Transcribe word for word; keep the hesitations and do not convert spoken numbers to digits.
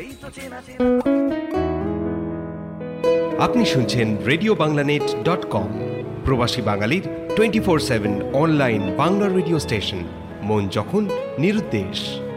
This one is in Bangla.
আপনি শুনছেন রেডিও বাংলানেট ডট কম, প্রবাসী বাঙালির twenty four seven online Bangla radio station, মন যখন নিরুদ্দেশ।